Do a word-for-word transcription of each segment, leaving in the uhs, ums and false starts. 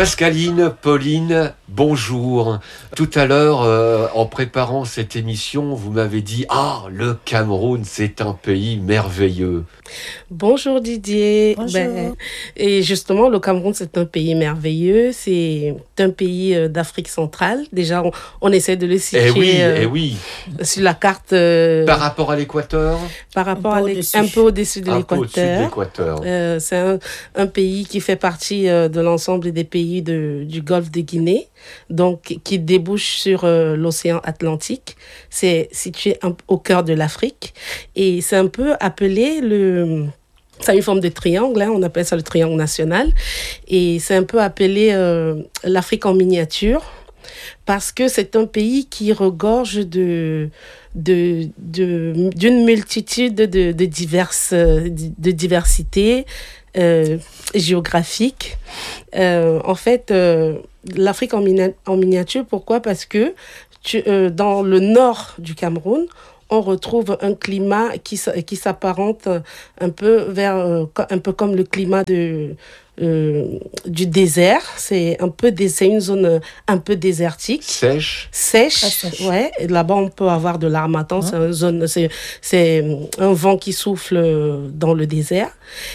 Pascaline, Pauline, bonjour. Tout à l'heure, euh, en préparant cette émission, vous m'avez dit « Ah, le Cameroun, c'est un pays merveilleux ». Bonjour Didier. Bonjour. Ben, et justement, le Cameroun, c'est un pays merveilleux. C'est un pays euh, d'Afrique centrale. Déjà, on, on essaie de le situer Eh oui, euh, eh oui. sur la carte euh, Par rapport à l'équateur, par rapport Un peu à l'é- au-dessus. un peu au-dessus de un peu au-dessus de l'équateur. l'équateur. Euh, c'est un, un pays qui fait partie euh, de l'ensemble des pays de, du Golfe de Guinée, donc qui débouche sur euh, l'océan Atlantique. C'est situé un- au cœur de l'Afrique et c'est un peu appelé le... Ça a une forme de triangle, hein, on appelle ça le triangle national. Et c'est un peu appelé euh, l'Afrique en miniature parce que c'est un pays qui regorge de... De, de, d'une multitude de, de, diverses, de diversités euh, géographiques. Euh, en fait, euh, l'Afrique en, mina- en miniature, pourquoi ? Parce que tu, euh, dans le nord du Cameroun, on retrouve un climat qui, s- qui s'apparente un peu vers, euh, co- un peu comme le climat de, euh, du désert. C'est un peu, dé- c'est une zone un peu désertique. Sèche. Sèche, Très sèche. ouais. Et là-bas, on peut avoir de l'harmattan. Hein? C'est une zone, c'est, c'est un vent qui souffle dans le désert.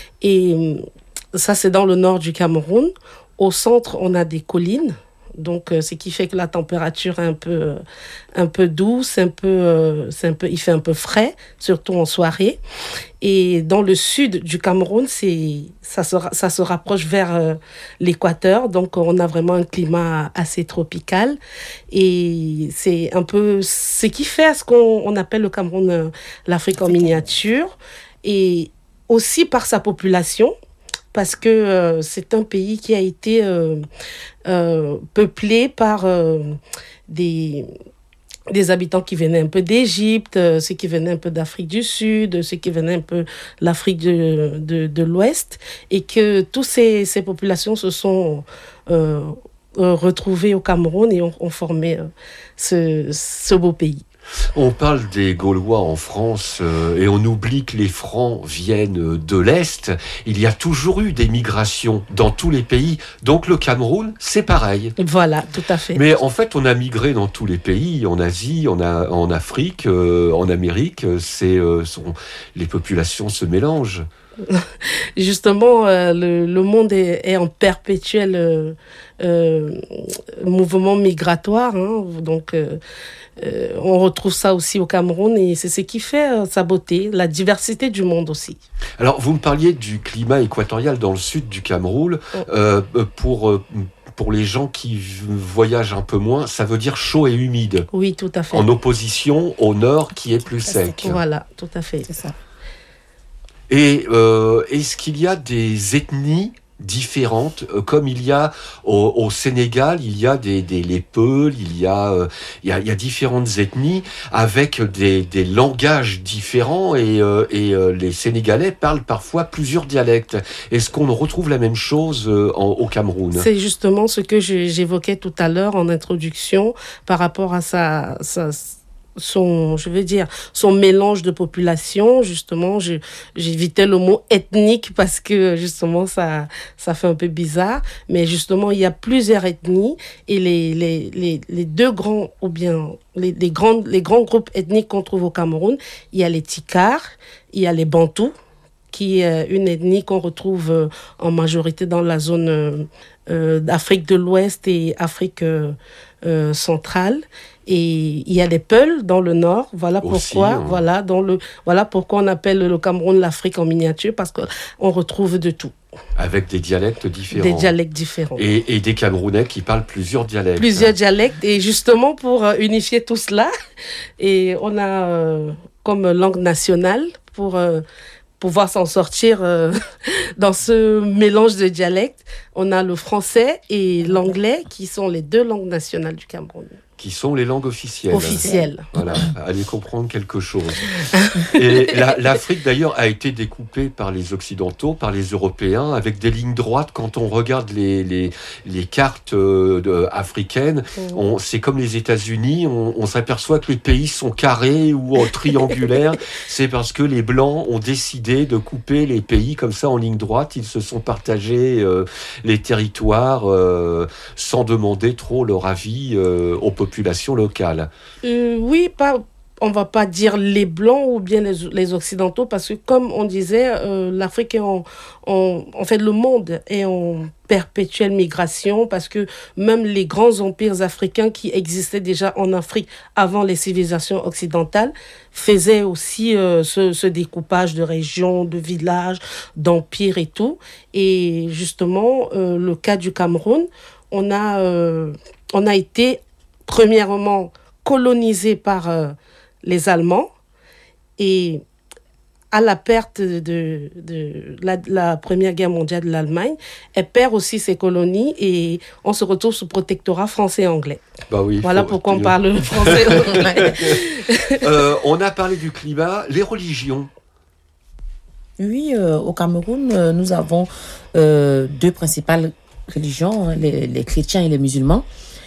Et ça, c'est dans le nord du Cameroun. Au centre, on a des collines. Donc, euh, ce qui fait que la température est un peu, euh, un peu douce, un peu, euh, c'est un peu, il fait un peu frais, surtout en soirée. Et dans le sud du Cameroun, c'est, ça, se, ra- ça se rapproche vers euh, l'équateur. Donc, on a vraiment un climat assez tropical. Et c'est un peu ce qui fait ce qu'on on appelle le Cameroun, euh, l'Afrique en miniature. Et aussi par sa population, parce que euh, c'est un pays qui a été euh, euh, peuplé par euh, des, des habitants qui venaient un peu d'Égypte, euh, ceux qui venaient un peu d'Afrique du Sud, ceux qui venaient un peu de l'Afrique de, de, de l'Ouest, et que toutes ces, ces populations se sont euh, euh, retrouvées au Cameroun et ont, ont formé euh, ce, ce beau pays. On parle des Gaulois en France euh, et on oublie que les Francs viennent de l'Est. Il y a toujours eu des migrations dans tous les pays. Donc le Cameroun, c'est pareil. Voilà, tout à fait. Mais en fait, on a migré dans tous les pays, en Asie, en, a, en Afrique, euh, en Amérique. C'est, euh, sont, les populations se mélangent. Justement, euh, le, le monde est, est en perpétuel euh, euh, mouvement migratoire. Hein, donc, euh, euh, on retrouve ça aussi au Cameroun et c'est ce qui fait euh, sa beauté, la diversité du monde aussi. Alors, vous me parliez du climat équatorial dans le sud du Cameroun. Euh, pour... Euh, Pour les gens qui voyagent un peu moins, ça veut dire chaud et humide. Oui, tout à fait. En opposition au nord qui est plus sec. Voilà, tout à fait. C'est ça. Et euh, est-ce qu'il y a des ethnies différentes, euh, comme il y a au, au Sénégal, il y a des, des les Peuls, il y a, euh, il y a il y a différentes ethnies avec des, des langages différents et, euh, et euh, les Sénégalais parlent parfois plusieurs dialectes. Est-ce qu'on retrouve la même chose euh, en, au Cameroun ? C'est justement ce que je- j'évoquais tout à l'heure en introduction par rapport à sa, sa son, je veux dire, son mélange de population. Justement, je, j'évitais le mot ethnique parce que justement ça, ça fait un peu bizarre. Mais justement, il y a plusieurs ethnies et les, les, les, les deux grands, ou bien les, les grandes, les grands groupes ethniques qu'on trouve au Cameroun, il y a les Tikars, il y a les Bantous, qui est une ethnie qu'on retrouve euh, en majorité dans la zone euh, euh, d'Afrique de l'Ouest et Afrique euh, euh, centrale. Et il y a les Peuls dans le nord. Voilà Aussi, pourquoi, hein. voilà, dans le, voilà pourquoi on appelle le Cameroun l'Afrique en miniature, parce qu'on retrouve de tout, Avec des dialectes différents. des dialectes différents. Et, et des Camerounais qui parlent plusieurs dialectes. Plusieurs dialectes. Et justement, pour euh, unifier tout cela, et on a euh, comme langue nationale pour euh, pouvoir s'en sortir euh, dans ce mélange de dialectes, on a le français et l'anglais qui sont les deux langues nationales du Cameroun. qui sont les langues officielles. Officielles. Voilà, allez comprendre quelque chose. Et la, l'Afrique, d'ailleurs, a été découpée par les Occidentaux, par les Européens, avec des lignes droites. Quand on regarde les, les, les cartes euh, de, africaines, on, c'est comme les États-Unis, on, on s'aperçoit que les pays sont carrés ou triangulaires. C'est parce que les Blancs ont décidé de couper les pays comme ça en ligne droite. Ils se sont partagés euh, les territoires euh, sans demander trop leur avis euh, aux population locale. Euh, oui, pas, on va pas dire les Blancs ou bien les, les Occidentaux, parce que comme on disait, euh, l'Afrique est en, en, en fait, le monde est en perpétuelle migration, parce que même les grands empires africains qui existaient déjà en Afrique avant les civilisations occidentales faisaient aussi euh, ce, ce découpage de régions, de villages, d'empires et tout. Et justement, euh, le cas du Cameroun, on a, euh, on a été premièrement colonisé par euh, les Allemands, et à la perte de, de, de la, la Première Guerre mondiale de l'Allemagne, elle perd aussi ses colonies et on se retrouve sous protectorat français-anglais. Bah oui, voilà faut, pourquoi on parle français-anglais. euh, on a parlé du climat, les religions. Oui, euh, au Cameroun, euh, nous avons euh, deux principales religions, hein, les, les chrétiens et les musulmans.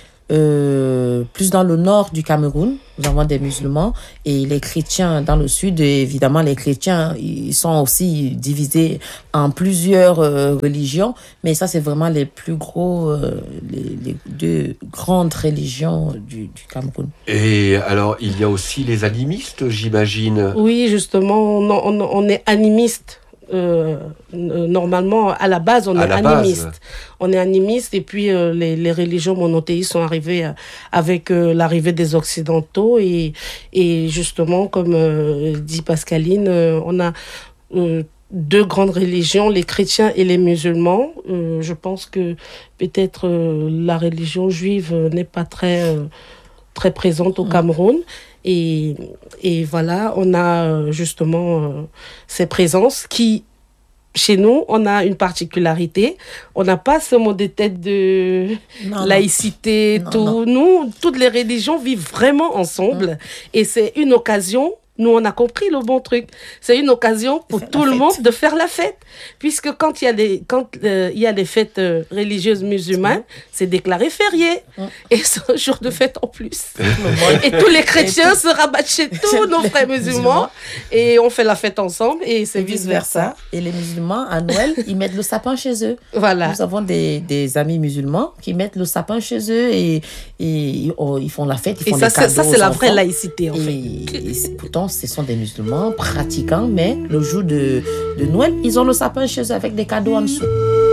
Euh, plus dans le nord du Cameroun, nous avons des musulmans, et les chrétiens dans le sud. Évidemment, les chrétiens, ils sont aussi divisés en plusieurs euh, religions, mais ça, c'est vraiment les plus gros, euh, les, les deux grandes religions du, du Cameroun. Et alors, il y a aussi les animistes, j'imagine. Oui, justement, on, on, on est animiste. Euh, normalement, à la base, on à est animiste. Base. On est animiste, et puis euh, les, les religions monothéistes sont arrivées euh, avec euh, l'arrivée des Occidentaux. Et, et justement, comme euh, dit Pascaline, euh, on a euh, deux grandes religions, les chrétiens et les musulmans. Euh, je pense que peut-être euh, la religion juive n'est pas très, euh, très présente au Cameroun. Et, et voilà, on a justement euh, ces présences qui, chez nous, on a une particularité. On n'a pas ce mot de tête de non, laïcité, non. tout. Non, non. Nous, toutes les religions vivent vraiment ensemble. Mmh. Et c'est une occasion. Nous, on a compris le bon truc. C'est une occasion pour tout le monde de faire la fête. Puisque quand il y a les, quand, euh, il y a les fêtes euh, religieuses musulmanes, c'est déclaré férié. Mm. Et c'est un jour de fête en plus. Et tous les chrétiens se rabattent chez tous nos frères musulmans. Et on fait la fête ensemble. Et c'est et vice-versa. Et les musulmans, à Noël, ils mettent le sapin chez eux. Voilà. Nous avons des, des amis musulmans qui mettent le sapin chez eux. Et, et oh, ils font la fête, ils font et ça, des cadeaux ça, c'est la enfants. vraie laïcité, en et, fait. Et c'est, pourtant, ce sont des musulmans pratiquants, mais le jour de, de Noël, ils ont le sapin chez eux avec des cadeaux en dessous.